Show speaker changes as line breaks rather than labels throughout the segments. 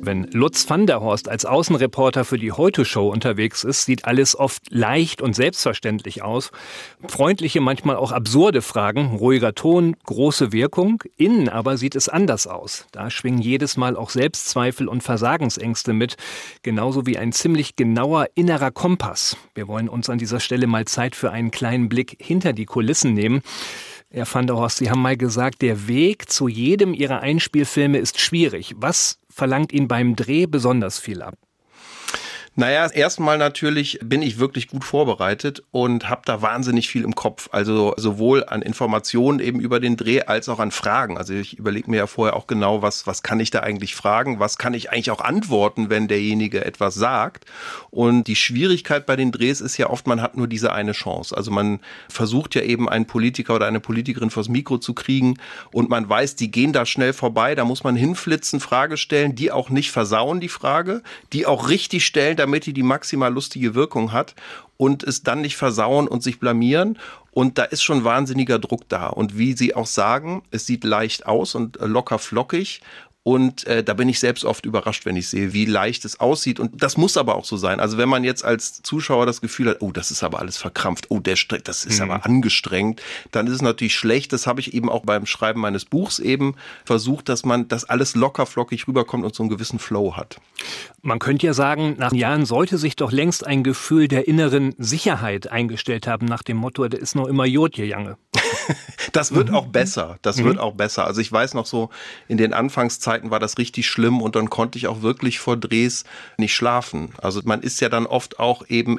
Wenn Lutz van der Horst als Außenreporter für die Heute-Show unterwegs ist, sieht alles oft leicht und selbstverständlich aus. Freundliche, manchmal auch absurde Fragen, ruhiger Ton, große Wirkung. Innen aber sieht es anders aus. Da schwingen jedes Mal auch Selbstzweifel und Versagensängste mit. Genauso wie ein ziemlich genauer innerer Kompass. Wir wollen uns an dieser Stelle mal Zeit für einen kleinen Blick hinter die Kulissen nehmen. Herr van der Horst, Sie haben mal gesagt, der Weg zu jedem Ihrer Einspielfilme ist schwierig. Was verlangt Ihnen beim Dreh besonders viel ab?
Naja, erstmal natürlich bin ich wirklich gut vorbereitet und habe da wahnsinnig viel im Kopf. Also sowohl an Informationen eben über den Dreh als auch an Fragen. Also ich überlege mir ja vorher auch genau, was kann ich da eigentlich fragen? Was kann ich eigentlich auch antworten, wenn derjenige etwas sagt? Und die Schwierigkeit bei den Drehs ist ja oft, man hat nur diese eine Chance. Also man versucht ja eben einen Politiker oder eine Politikerin vors Mikro zu kriegen und man weiß, die gehen da schnell vorbei. Da muss man hinflitzen, Frage stellen, die auch nicht versauen, die Frage, die auch richtig stellen, damit die maximal lustige Wirkung hat und es dann nicht versauen und sich blamieren. Und da ist schon wahnsinniger Druck da. Und wie Sie auch sagen, es sieht leicht aus und locker flockig. Und da bin ich selbst oft überrascht, wenn ich sehe, wie leicht es aussieht. Und das muss aber auch so sein. Also wenn man jetzt als Zuschauer das Gefühl hat, oh, das ist aber alles verkrampft, oh, das ist aber angestrengt, dann ist es natürlich schlecht. Das habe ich eben auch beim Schreiben meines Buchs eben versucht, dass man das alles locker flockig rüberkommt und so einen gewissen Flow hat.
Man könnte ja sagen, nach Jahren sollte sich doch längst ein Gefühl der inneren Sicherheit eingestellt haben, nach dem Motto, der ist noch immer Jod, ihr Jange.
Das wird auch besser. Wird auch besser. Also ich weiß noch so, in den Anfangszeiten war das richtig schlimm und dann konnte ich auch wirklich vor Drehs nicht schlafen. Also man ist ja dann oft auch eben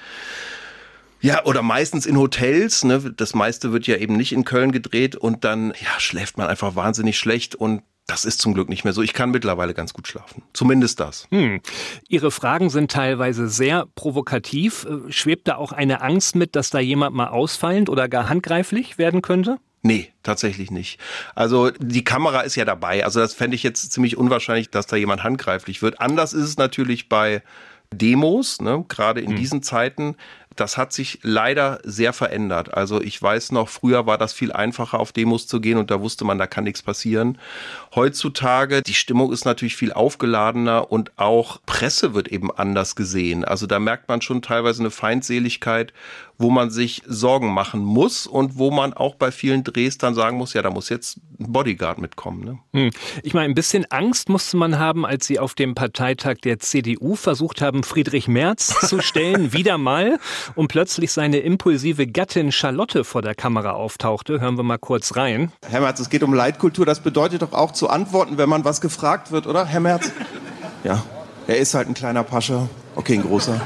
oder meistens in Hotels, ne? Das meiste wird ja eben nicht in Köln gedreht und dann, schläft man einfach wahnsinnig schlecht und das ist zum Glück nicht mehr so. Ich kann mittlerweile ganz gut schlafen. Zumindest das.
Ihre Fragen sind teilweise sehr provokativ. Schwebt da auch eine Angst mit, dass da jemand mal ausfallend oder gar handgreiflich werden könnte?
Nee, tatsächlich nicht. Also die Kamera ist ja dabei. Also das fände ich jetzt ziemlich unwahrscheinlich, dass da jemand handgreiflich wird. Anders ist es natürlich bei Demos, ne? Gerade in diesen Zeiten. Das hat sich leider sehr verändert. Also ich weiß noch, früher war das viel einfacher, auf Demos zu gehen und da wusste man, da kann nichts passieren. Heutzutage, die Stimmung ist natürlich viel aufgeladener und auch Presse wird eben anders gesehen. Also da merkt man schon teilweise eine Feindseligkeit, wo man sich Sorgen machen muss und wo man auch bei vielen Drehs dann sagen muss, ja, da muss jetzt ein Bodyguard mitkommen. Ne?
Ich meine, ein bisschen Angst musste man haben, als Sie auf dem Parteitag der CDU versucht haben, Friedrich Merz zu stellen, wieder mal, und plötzlich seine impulsive Gattin Charlotte vor der Kamera auftauchte. Hören wir mal kurz rein.
Herr Merz, es geht um Leitkultur. Das bedeutet doch auch zu antworten, wenn man was gefragt wird, oder, Herr Merz? Ja, er ist halt ein kleiner Pascha. Okay, ein großer.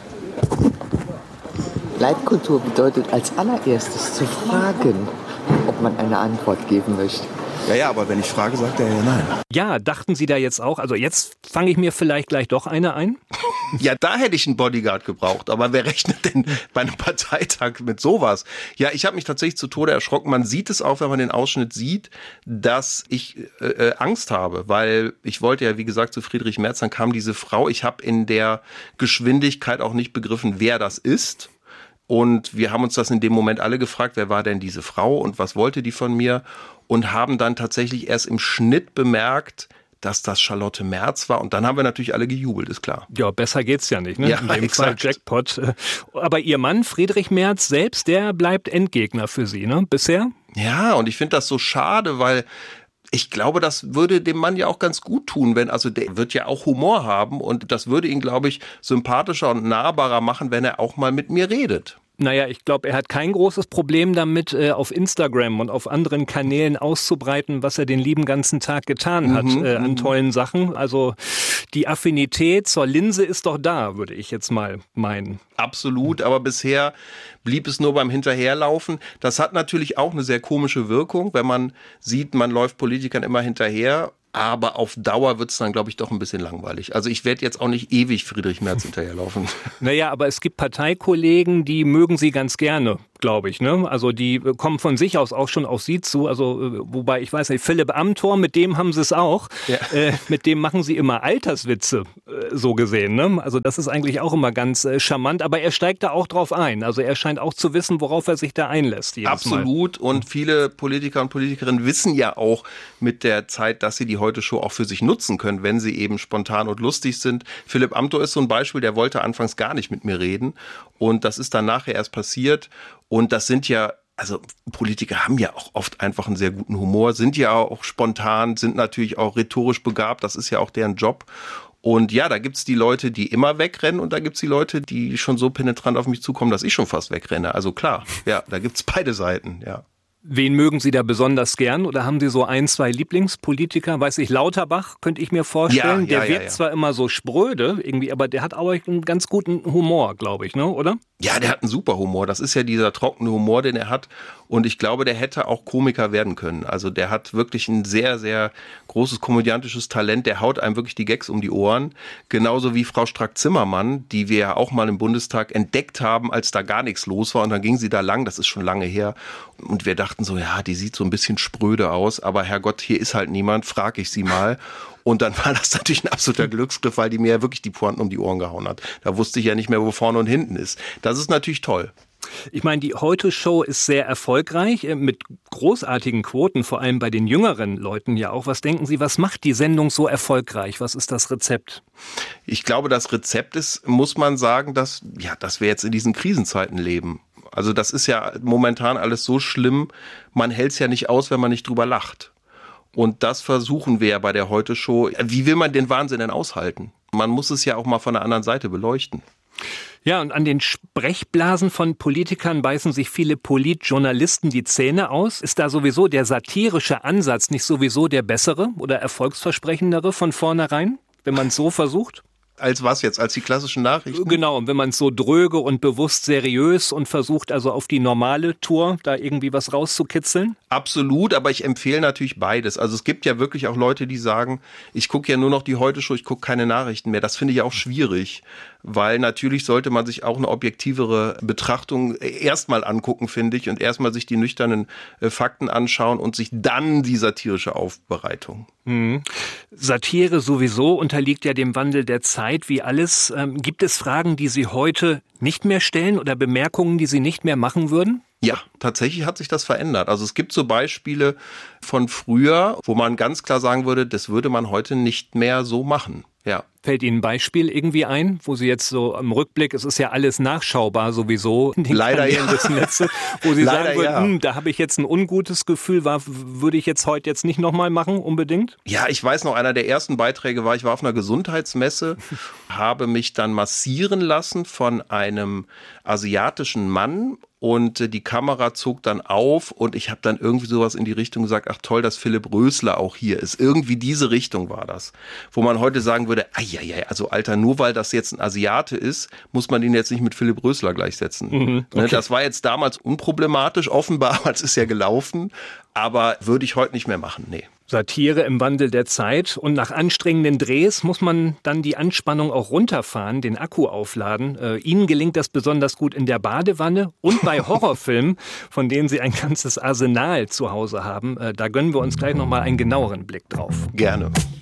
Leitkultur bedeutet als allererstes zu fragen, ob man eine Antwort geben möchte.
Ja, aber wenn ich frage, sagt er ja nein.
Ja, dachten Sie da jetzt auch? Also jetzt fange ich mir vielleicht gleich doch eine ein?
Ja, da hätte ich einen Bodyguard gebraucht. Aber wer rechnet denn bei einem Parteitag mit sowas? Ja, ich habe mich tatsächlich zu Tode erschrocken. Man sieht es auch, wenn man den Ausschnitt sieht, dass ich Angst habe. Weil ich wollte ja, wie gesagt, zu Friedrich Merz, dann kam diese Frau. Ich habe in der Geschwindigkeit auch nicht begriffen, wer das ist. Und wir haben uns das in dem Moment alle gefragt, wer war denn diese Frau und was wollte die von mir? Und haben dann tatsächlich erst im Schnitt bemerkt, dass das Charlotte Merz war. Und dann haben wir natürlich alle gejubelt, ist klar.
Ja, besser geht's ja nicht, ne?
Ja,
in dem
exakt.
Fall Jackpot. Aber Ihr Mann, Friedrich Merz selbst, der bleibt Endgegner für Sie, ne? Bisher?
Ja, und ich finde das so schade, weil ich glaube, das würde dem Mann ja auch ganz gut tun, also der wird ja auch Humor haben und das würde ihn, glaube ich, sympathischer und nahbarer machen, wenn er auch mal mit mir redet.
Naja, ich glaube, er hat kein großes Problem damit, auf Instagram und auf anderen Kanälen auszubreiten, was er den lieben ganzen Tag getan hat an tollen Sachen. Also die Affinität zur Linse ist doch da, würde ich jetzt mal meinen.
Absolut, aber bisher blieb es nur beim Hinterherlaufen. Das hat natürlich auch eine sehr komische Wirkung, wenn man sieht, man läuft Politikern immer hinterher. Aber auf Dauer wird es dann, glaube ich, doch ein bisschen langweilig. Also ich werde jetzt auch nicht ewig Friedrich Merz hinterherlaufen.
Naja, aber es gibt Parteikollegen, die mögen Sie ganz gerne. glaube ich, ne? Also die kommen von sich aus auch schon auf sie zu. Also wobei, ich weiß nicht, Philipp Amthor, mit dem haben sie es auch. Ja. Mit dem machen sie immer Alterswitze, so gesehen, ne? Also das ist eigentlich auch immer ganz charmant. Aber er steigt da auch drauf ein. Also er scheint auch zu wissen, worauf er sich da einlässt.
Absolut. Und viele Politiker und Politikerinnen wissen ja auch mit der Zeit, dass sie die Heute-Show auch für sich nutzen können, wenn sie eben spontan und lustig sind. Philipp Amthor ist so ein Beispiel, der wollte anfangs gar nicht mit mir reden. Und das ist dann nachher erst passiert. Und das sind ja, also Politiker haben ja auch oft einfach einen sehr guten Humor, sind ja auch spontan, sind natürlich auch rhetorisch begabt. Das ist ja auch deren Job. Und ja, da gibt's die Leute, die immer wegrennen und da gibt's die Leute, die schon so penetrant auf mich zukommen, dass ich schon fast wegrenne. Also klar, ja, da gibt's beide Seiten, ja.
Wen mögen Sie da besonders gern? Oder haben Sie so 1, 2 Lieblingspolitiker? Weiß ich, Lauterbach könnte ich mir vorstellen. Der wirkt zwar immer so spröde irgendwie, aber der hat auch einen ganz guten Humor, glaube ich, ne? Oder?
Ja, der hat einen super Humor. Das ist ja dieser trockene Humor, den er hat. Und ich glaube, der hätte auch Komiker werden können. Also der hat wirklich ein sehr, sehr großes komödiantisches Talent. Der haut einem wirklich die Gags um die Ohren. Genauso wie Frau Strack-Zimmermann, die wir ja auch mal im Bundestag entdeckt haben, als da gar nichts los war. Und dann ging sie da lang, das ist schon lange her. Und wir dachten so, ja, die sieht so ein bisschen spröde aus. Aber Herrgott, hier ist halt niemand, frag ich sie mal. Und dann war das natürlich ein absoluter Glücksgriff, weil die mir ja wirklich die Pointen um die Ohren gehauen hat. Da wusste ich ja nicht mehr, wo vorne und hinten ist. Das ist natürlich toll.
Ich meine, die Heute-Show ist sehr erfolgreich, mit großartigen Quoten, vor allem bei den jüngeren Leuten ja auch. Was denken Sie, was macht die Sendung so erfolgreich? Was ist das Rezept?
Ich glaube, das Rezept ist, muss man sagen, dass wir jetzt in diesen Krisenzeiten leben. Also das ist ja momentan alles so schlimm, man hält es ja nicht aus, wenn man nicht drüber lacht. Und das versuchen wir ja bei der Heute-Show. Wie will man den Wahnsinn denn aushalten? Man muss es ja auch mal von der anderen Seite beleuchten.
Ja, und an den Sprechblasen von Politikern beißen sich viele Politjournalisten die Zähne aus. Ist da sowieso der satirische Ansatz nicht sowieso der bessere oder erfolgsversprechendere von vornherein, wenn man es so versucht?
Als was jetzt? Als die klassischen Nachrichten?
Genau, wenn man es so dröge und bewusst seriös und versucht also auf die normale Tour da irgendwie was rauszukitzeln?
Absolut, aber ich empfehle natürlich beides. Also es gibt ja wirklich auch Leute, die sagen, ich gucke ja nur noch die Heute-Show, ich gucke keine Nachrichten mehr. Das finde ich auch schwierig, weil natürlich sollte man sich auch eine objektivere Betrachtung erstmal angucken, finde ich, und erstmal sich die nüchternen Fakten anschauen und sich dann die satirische Aufbereitung.
Satire sowieso unterliegt ja dem Wandel der Zeit, wie alles. Gibt es Fragen, die Sie heute nicht mehr stellen oder Bemerkungen, die Sie nicht mehr machen würden?
Ja, tatsächlich hat sich das verändert. Also es gibt so Beispiele von früher, wo man ganz klar sagen würde, das würde man heute nicht mehr so machen. Ja.
Fällt Ihnen ein Beispiel irgendwie ein, wo Sie jetzt so im Rückblick, es ist ja alles nachschaubar sowieso, in den
Leider
Kanälen des Netzes, wo Sie
Leider
sagen würden, da habe ich jetzt ein ungutes Gefühl, würde ich jetzt heute jetzt nicht nochmal machen, unbedingt?
Ja, ich weiß noch, einer der ersten Beiträge war, ich war auf einer Gesundheitsmesse, habe mich dann massieren lassen von einem asiatischen Mann. Und die Kamera zog dann auf und ich habe dann irgendwie sowas in die Richtung gesagt, ach toll, dass Philipp Rösler auch hier ist. Irgendwie diese Richtung war das. Wo man heute sagen würde, also Alter, nur weil das jetzt ein Asiate ist, muss man ihn jetzt nicht mit Philipp Rösler gleichsetzen. Okay. Das war jetzt damals unproblematisch, offenbar, es ist ja gelaufen, aber würde ich heute nicht mehr machen, nee.
Satire im Wandel der Zeit und nach anstrengenden Drehs muss man dann die Anspannung auch runterfahren, den Akku aufladen. Ihnen gelingt das besonders gut in der Badewanne und bei Horrorfilmen, von denen Sie ein ganzes Arsenal zu Hause haben. Da gönnen wir uns gleich nochmal einen genaueren Blick drauf.
Gerne.